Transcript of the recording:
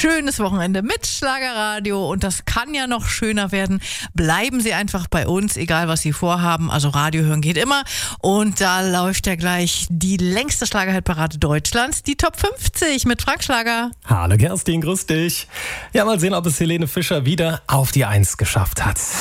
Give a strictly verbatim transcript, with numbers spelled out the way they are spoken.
schönes Wochenende mit Schlagerradio und das kann ja noch schöner werden. Bleiben Sie einfach bei uns, egal was Sie vorhaben. Also Radio hören geht immer und da läuft ja gleich die längste Schlagerhitparade Deutschlands, die Top fünfzig mit Frank Schlager. Hallo Kerstin, grüß dich. Ja, mal sehen, ob es Helene Fischer wieder auf die Eins geschafft hat.